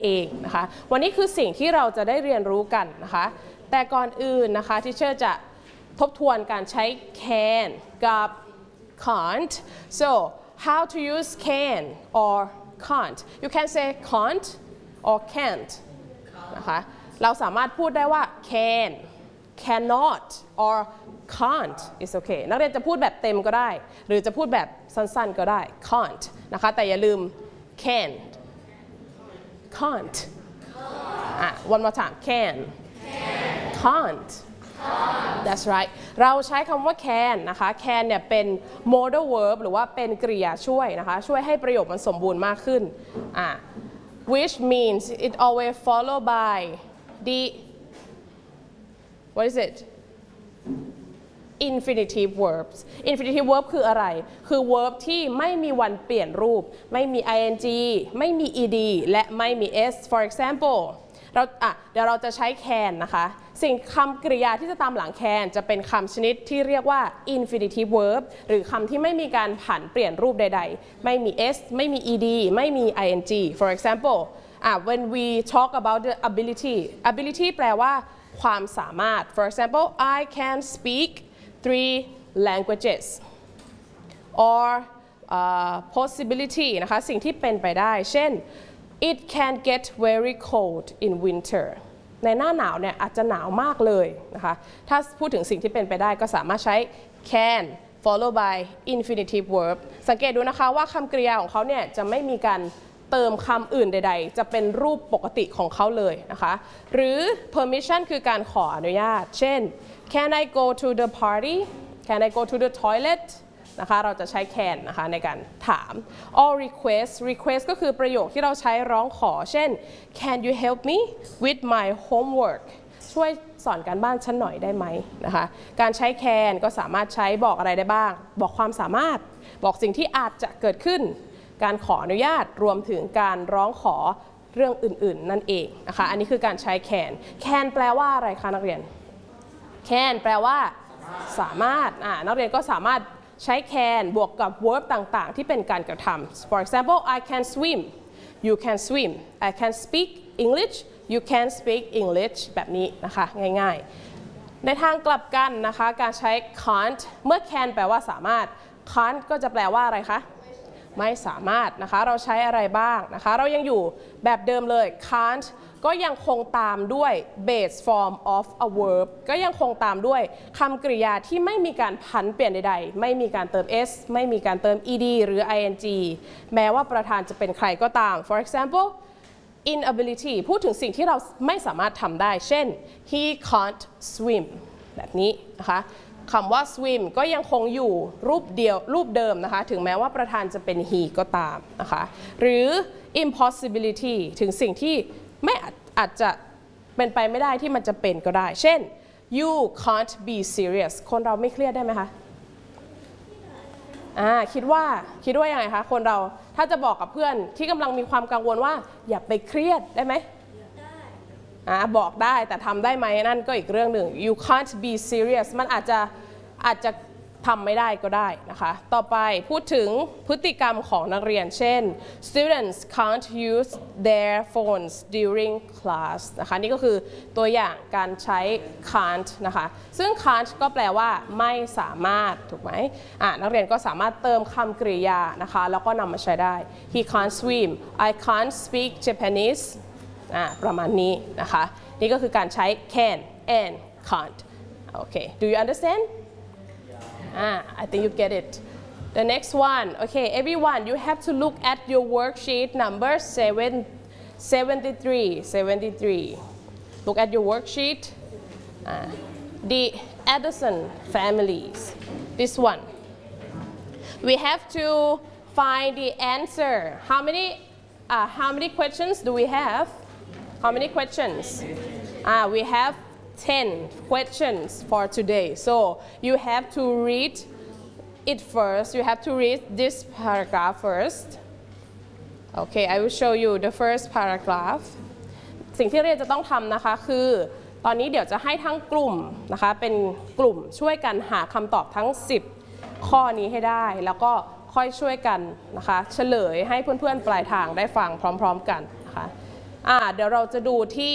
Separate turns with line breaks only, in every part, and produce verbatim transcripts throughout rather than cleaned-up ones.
เองนะคะวันนี้คือสิ่งที่เราจะได้เรียนรู้กันนะคะแต่ก่อนอื่นนะคะที่เชอร์จะทบทวนการใช้ can กับ can't so how to use can or can't you can say can't or can't นะคะเราสามารถพูดได้ว่า can cannot or can't is okay นักเรียนจะพูดแบบเต็มก็ได้หรือจะพูดแบบสั้นๆก็ได้ can't นะคะแต่อย่าลืม can can't อ่ะ one more time can can't that's right เราใช้คำว่า can นะคะ can เนี่ยเป็น modal verb หรือว่าเป็นกริยาช่วยนะคะช่วยให้ประโยคมันสมบูรณ์มากขึ้นอ่ะ which means it always followed by the what is it infinitive verbs infinitive verb คืออะไรคือ verb ที่ไม่มีวันเปลี่ยนรูปไม่มี ing ไม่มี ed และไม่มี s for example เราอ่ะเดี๋ยวเราจะใช้ can นะคะสิ่งคำกริยาที่จะตามหลัง can จะเป็นคำชนิดที่เรียกว่า infinitive verb หรือคำที่ไม่มีการผันเปลี่ยนรูปใดๆไม่มี s ไม่มี ed ไม่มี ing for example อ่ะ when we talk about the ability ability แปลว่าความสามารถ for example I can speak three languages or uh, possibility นะคะสิ่งที่เป็นไปได้เช่น it can get very cold in winter ในหน้าหนาวเนี่ยอาจจะหนาวมากเลยนะคะถ้าพูดถึงสิ่งที่เป็นไปได้ก็สามารถใช้ can followed by infinitive verb สังเกตดูนะคะว่าคำกริยาของเขาเนี่ยจะไม่มีการเติมคำอื่นใดๆจะเป็นรูปปกติของเขาเลยนะคะหรือ permission คือการขออนุญาตเช่นCan I go to the party? Can I go to the toilet? นะคะเราจะใช้ can นะคะในการถาม or request request ก็คือประโยคที่เราใช้ร้องขอเช่น Can you help me with my homework? ช่วยสอนการบ้านฉันหน่อยได้ไหมนะคะการใช้ can ก็สามารถใช้บอกอะไรได้บ้างบอกความสามารถบอกสิ่งที่อาจจะเกิดขึ้นการขออนุญาตรวมถึงการร้องขอเรื่องอื่นๆนั่นเองนะคะอันนี้คือการใช้ can can แปลว่าอะไรคะนักเรียนcan แปลว่าสามารถอ่านักเรียนก็สามารถใช้ can บวกกับ verb ต่างๆที่เป็นการกระทำ for example I can swim you can swim I can speak English you can speak English แบบนี้นะคะง่ายๆในทางกลับกันนะคะการใช้ can't เมื่อ can แปลว่าสามารถ can't ก็จะแปลว่าอะไรคะไม่สามารถนะคะเราใช้อะไรบ้างนะคะเรายังอยู่แบบเดิมเลย can'tก็ยังคงตามด้วย base form of a verb ก็ยังคงตามด้วยคำกริยาที่ไม่มีการผันเปลี่ยนใดๆไม่มีการเติม s ไม่มีการเติม ed หรือ ing แม้ว่าประธานจะเป็นใครก็ตาม for example inability พูดถึงสิ่งที่เราไม่สามารถทำได้เช่น he can't swim แบบนี้นะคะคำว่า swim ก็ยังคงอยู่รูปเดียวรูปเดิมนะคะถึงแม้ว่าประธานจะเป็น he ก็ตามนะคะหรือ impossibility ถึงสิ่งที่ไม่อาจจะเป็นไปไม่ได้ที่มันจะเป็นก็ได้เช่น you can't be serious คนเราไม่เครียดได้ไหมคะอ่าคิดว่าคิดว่ายังไงคะคนเราถ้าจะบอกกับเพื่อนที่กำลังมีความกังวลว่าอย่าไปเครียดได้ไหมอ่าบอกได้แต่ทำได้ไหมนั่นก็อีกเรื่องหนึ่ง you can't be serious มันอาจจะอาจจะทำไม่ได้ก็ได้นะคะต่อไปพูดถึงพฤติกรรมของนักเรียนเช่น students can't use their phones during class นะคะนี่ก็คือตัวอย่างการใช้ can't นะคะซึ่ง can't ก็แปลว่าไม่สามารถถูกไหมอ่ะนักเรียนก็สามารถเติมคำกริยานะคะแล้วก็นำมาใช้ได้ he can't swim I can't speak Japanese อ่ะประมาณนี้นะคะนี่ก็คือการใช้ can and can't โอเค do you understand Ah, I think you get it. The next one, okay, everyone, you have to look at your worksheet number seven, seventy-three, seventy-three. Look at your worksheet. Uh, the Addison families, this one. We have to find the answer. How many, uh, how many questions do we have? How many questions? Uh, we have ten questions for today. So you have to read it first. You have to read this paragraph first. Okay, I will show you the first paragraph. สิ่งที่เรียนจะต้องทำนะคะคือตอนนี้เดี๋ยวจะให้ทั้งกลุ่มนะคะเป็นกลุ่มช่วยกันหาคำตอบทั้งสิบข้อนี้ให้ได้แล้วก็ค่อยช่วยกันนะคะเฉลยให้เพื่อนๆปลายทางได้ฟังพร้อมๆกันนะคะอ่าเดี๋ยวเราจะดูที่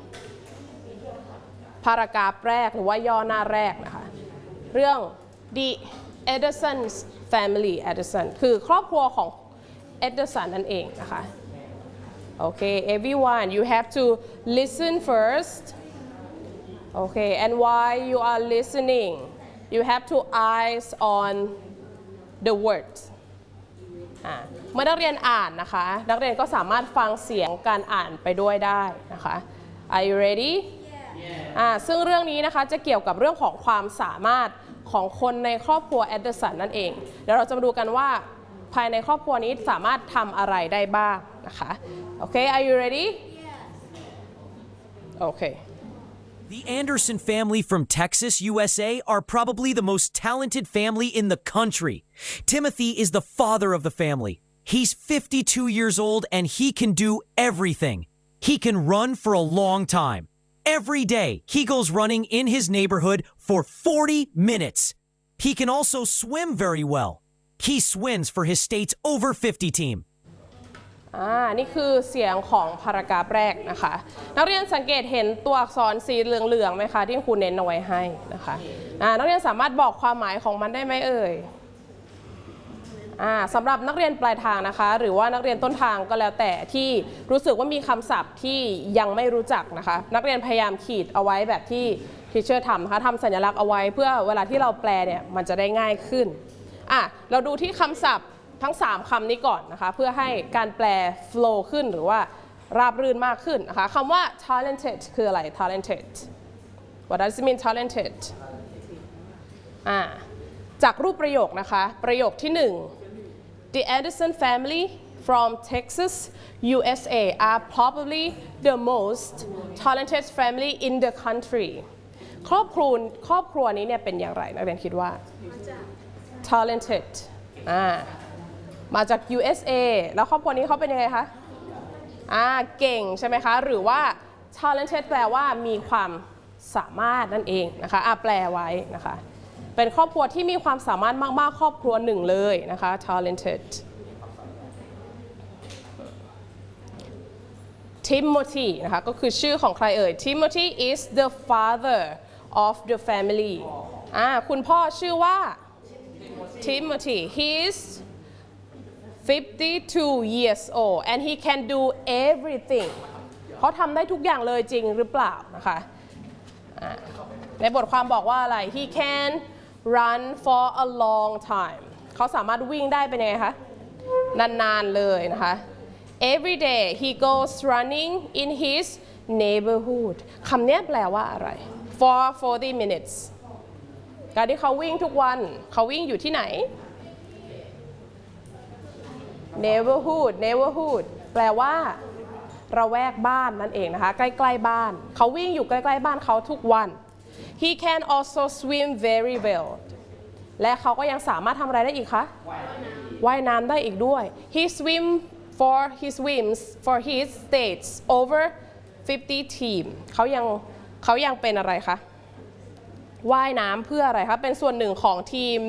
พารากราฟแรกหรือว่าย่อหน้าแรกนะคะเรื่อง the Edison's family Edison คือครอบครัวของ Edison นั่นเองนะคะโอเค everyone you have to listen first okay and while you are listening you have to eyes on the words เมื่อนักเรียนอ่านนะคะนักเรียนก็สามารถฟังเสียงการอ่านไปด้วยได้นะคะ Are you ready อ่าซึ่งเรื่องนี้นะคะจะเกี่ยวกับเรื่องของความสามารถของคนในครอบครัวแอดเดอร์สันนั่นเองเดี๋ยวเราจะมาดูกันว่าภายในครอบครัวนี้สามารถทำอะไรได้บ้างนะคะโอเค Are you ready โอเค
The Anderson family from Texas, U S A, are probably the most talented family in the country. Timothy is the father of the family. He's fifty-two years old and he can do everything. He can run for a long time. Every day, he goes running in his neighborhood for forty minutes. He can also swim very well. He swims for his state's over fifty team.
อ่านี่คือเสียงของพารากราฟแรกนะคะนักเรียนสังเกตเห็นตัวอักษรสีเหลืองๆไหมคะที่ครูเน้นเอาไว้ให้นะคะอ่านักเรียนสามารถบอกความหมายของมันได้ไหมเอ่ยอ่าสำหรับนักเรียนปลายทางนะคะหรือว่านักเรียนต้นทางก็แล้วแต่ที่รู้สึกว่ามีคำศัพท์ที่ยังไม่รู้จักนะคะนักเรียนพยายามขีดเอาไว้แบบที่ทีเชอร์ทำนะคะทำสัญลักษณ์เอาไว้เพื่อเวลาที่เราแปลเนี่ยมันจะได้ง่ายขึ้นอ่ะเราดูที่คำศัพท์ทั้งสามคำนี้ก่อนนะคะเพื่อให้การแปล flow ขึ้นหรือว่าราบรื่นมากขึ้นนะคะคำว่า talented คืออะไร talented what does it mean talented อ่าจากรูปประโยคนะคะประโยคที่หนึ่ง The Anderson family from Texas, U S A are probably the most talented family in the country ครอบครัวครอบครัวนี้เนี่ยเป็นอย่างไรนักเรียนคิดว่า talented อ่ามาจาก ยู เอส เอ แล้วครอบครัวนี้เขาเป็นยังไงคะอ่าเก่งใช่ไหมคะหรือว่า talented แปลว่ามีความสามารถนั่นเองนะคะอ่าแปลไว้นะคะเป็นครอบครัวที่มีความสามารถมากๆครอบครัวหนึ่งเลยนะคะ talented Timothy นะคะก็คือชื่อของใครเอ่ย Timothy is the father of the family อ่าคุณพ่อชื่อว่า Timothy he is fifty-two years old and he can do everything เขาทำได้ทุกอย่างเลยจริงหรือเปล่านะคะในบทความบอกว่าอะไร he can run for a long time เขาสามารถวิ่งได้เป็นยังไงคะนานๆเลยนะคะ every day he goes running in his neighborhood คำนี้แปลว่าอะไร for forty minutes การที่เขาวิ่งทุกวันเขาวิ่งอยู่ที่ไหนneighborhood neighborhood แปลว่าระแวกบ้านนั่นเองนะคะใกล้ๆบ้านเขาวิ่งอยู่ใกล้ๆบ้านเขาทุกวัน he can also swim very well และเขาก็ยังสามารถทำอะไรได้อีกคะว่ายน้ำได้อีกด้วย he swim for he swims for his states over fifty team เขายังเขายังเป็นอะไรคะว่ายน้ำเพื่ออะไรคะเป็นส่วนหนึ่งของทีม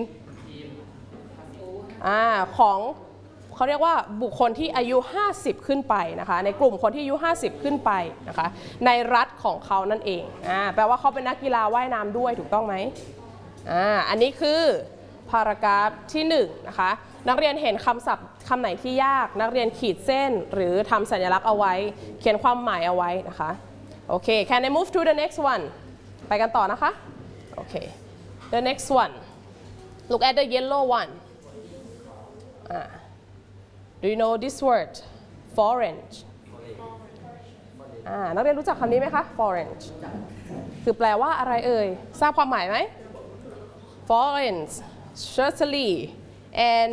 อ่าของเขาเรียกว่าบุคคลที่อายุห้าสิบขึ้นไปนะคะในกลุ่มคนที่อายุห้าสิบขึ้นไปนะคะในรัฐของเขานั่นเองอ่าแปลว่าเขาเป็นนักกีฬาว่ายน้ำด้วยถูกต้องไหมอ่าอันนี้คือพารากราฟที่หนึ่งนะคะนักเรียนเห็นคำศัพท์คำไหนที่ยากนักเรียนขีดเส้นหรือทำสัญลักษณ์เอาไว้เขียนความหมายเอาไว้นะคะโอเค can I move to the next one ไปกันต่อนะคะโอเค the next one look at the yellow one อ่าDo you know this word? Forange อ่านักเรียนรู้จักคำนี้ไหมคะ Forange คือแปลว่าอะไรเอ่ยทราบความหมายไหม Forange certainly and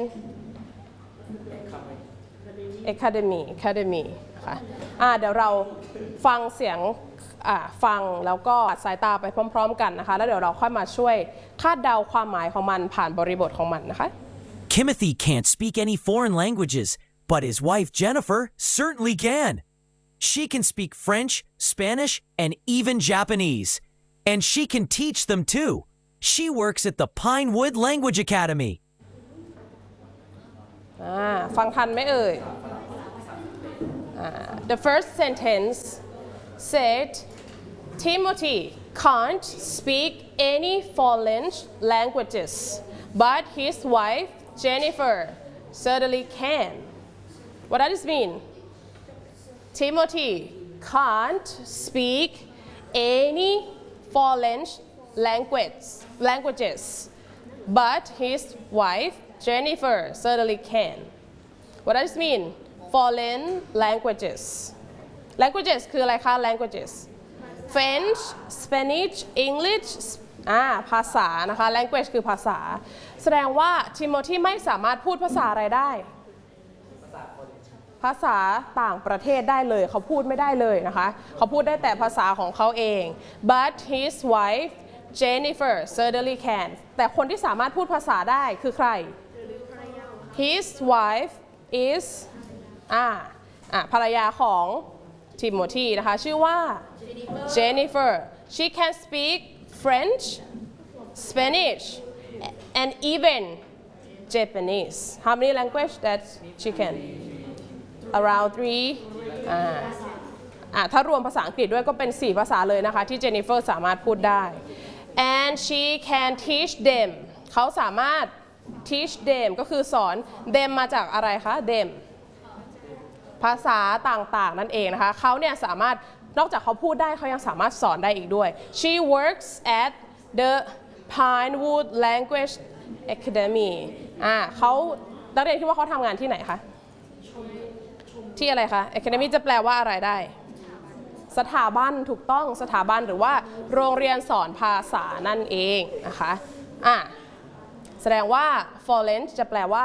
academy academy ค่ะอ่าเดี๋ยวเราฟังเสียงอ่าฟังแล้วก็สายตาไปพร้อมๆกันนะคะแล้วเดี๋ยวเราค่อยมาช่วยคาดเดาความหมายของมันผ่านบริบทของมันนะคะ
Timothy can't speak any foreign languages, but his wife Jennifer certainly can. She can speak French, Spanish, and even Japanese. And she can teach them too. She works at the Pinewood Language Academy.
อ่าฟังทันไหมเอ่ยอ the first sentence said Timothy can't speak any foreign languages but his wife Jennifer certainly can. What does this mean? Timothy can't speak any foreign language, languages, but his wife Jennifer certainly can. What does this mean? Foreign languages. Languages คืออะไรคะ languages French Spanish English อ่าภาษานะคะ language คือภาษาแสดงว่าทิโมธีไม่สามารถพูดภาษาอะไรได้ภาษาต่างประเทศได้เลยเขาพูดไม่ได้เลยนะคะเขาพูดได้แต่ภาษาของเขาเอง but his wife Jennifer certainly can แต่คนที่สามารถพูดภาษาได้คือใคร his wife is อ่าอ่าภรรยาของทิโมธีนะคะชื่อว่า Jennifer she can speak French Spanish and even Japanese how many language that she can around three อ่าอ่าถ้ารวมภาษาอังกฤษด้วยก็เป็นสี่ภาษาเลยนะคะที่เจนนิเฟอร์สามารถพูดได้ and she can teach them เขาสามารถ teach them ก็คือสอน them มาจากอะไรคะ them ภาษาต่างๆนั่นเองนะคะเขาเนี่ยสามารถนอกจากเขาพูดได้เขายังสามารถสอนได้อีกด้วย she works at the Pinewood Language Academy อ่าเขานักเรียนคิดว่าเขาทำงานที่ไหนคะที่อะไรคะ Academy จะแปลว่าอะไรได้สถาบันถูกต้องสถาบันหรือว่าโรงเรียนสอนภาษานั่นเองนะคะอ่ะแสดงว่า foreign จะแปลว่า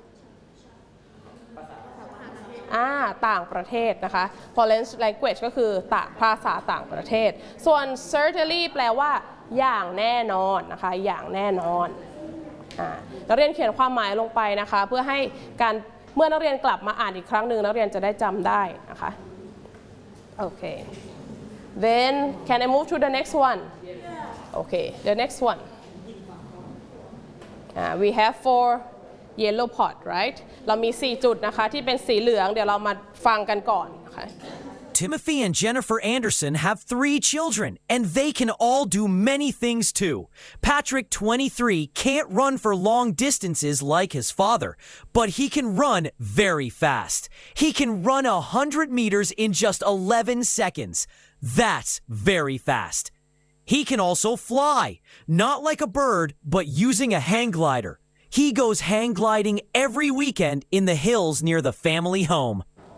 อ่าต่างประเทศนะคะ foreign language ก็คือต่างภาษาต่างประเทศส่วน certainly แปลว่าอย่างแน่นอนนะคะอย่างแน่นอนอ่านักเรียนเขียนความหมายลงไปนะคะเพื่อให้การเมื่อนักเรียนกลับมาอ่านอีกครั้งหนึ่งนักเรียนจะได้จำได้นะคะโอเค then can I move to the next one okay the next one uh, we have four yellow pot right เรามีสี่จุดนะคะที่เป็นสีเหลืองเดี๋ยวเรามาฟังกันก่อนนะคะ
Timothy and Jennifer Anderson have three children, and they can all do many things too. Patrick, twenty-three, can't run for long distances like his father, but he can run very fast. He can run one hundred meters in just eleven seconds. That's very fast. He can also fly, not like a bird, but using a hang glider. He goes hang gliding every weekend in the hills near the family home.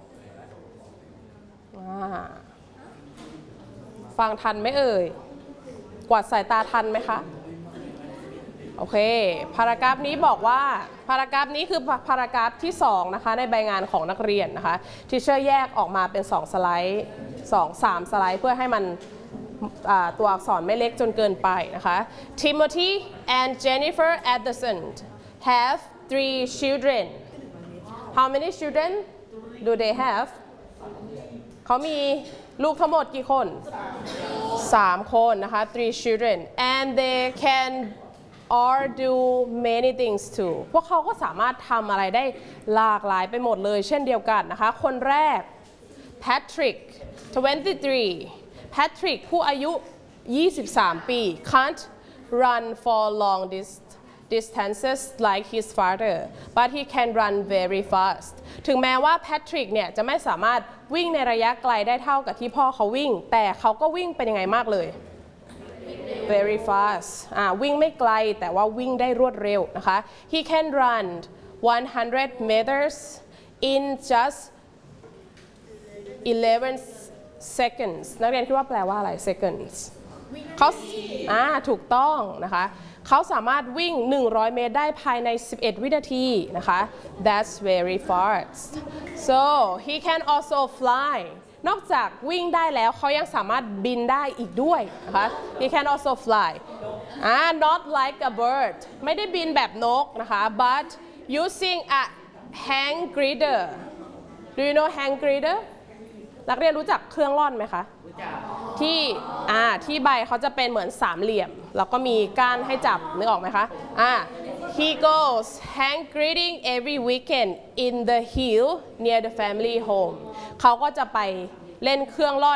ฟังทันไหมเอ่ยกวาดสายตาทันไหมคะโอเคพารากราฟนี้บอกว่าพารากราฟนี้คือพารากราฟที่สองนะคะในใบงานของนักเรียนนะคะทีเชอร์แยกออกมาเป็นสองสไลด์สอง สามสไลด์เพื่อให้มันตัวอักษรไม่เล็กจนเกินไปนะคะ Timothy and Jennifer Anderson have three children how many children do they have เขามีลูกทั้งหมดกี่คนสามคนนะคะ three children and they can all do many things too พวกเขาก็สามารถทำอะไรได้หลากหลายไปหมดเลยเช่นเดียวกันนะคะคนแรก Patrick twenty-three Patrick ผู้อายุยี่สิบสามปี can't run for long distances like his father but he can run very fast ถึงแม้ว่า Patrick เนี่ยจะไม่สามารถวิ่งในระยะไกลได้เท่ากับที่พ่อเขาวิ่งแต่เขาก็วิ่งเป็นยังไงมากเลย very fast อ่าวิ่งไม่ไกลแต่ว่าวิ่งได้รวดเร็วนะคะ he can run one hundred meters in just eleven seconds นักเรียนคิดว่าแปลว่าอะไร seconds เขาอ่าถูกต้องนะคะเขาสามารถวิ่งหนึ่งร้อยเมตรได้ภายในสิบเอ็ดวินาทีนะคะ that's very fast so he can also fly นอกจากวิ่งได้แล้วเขายังสามารถบินได้อีกด้วยนะคะ he can also fly อ่า not like a bird ไม่ได้บินแบบนกนะคะ but using a hang glider do you know hang glider นักเรียนรู้จักเครื่องร่อนไหมคะที่อ่าที่ใบเขาจะเป็นเหมือนสามเหลี่ยมแล้วก็มีก้านให้จับนึกออกไหมคะอ่า He goes hang greeting every weekend in the hill near the family home เขาก็จะไปเล่นเครื่องลอด